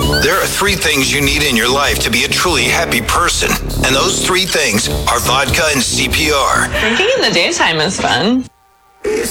There are three things you need in your life to be a truly happy person, and those three things are vodka and CPR. Drinking in the daytime is fun.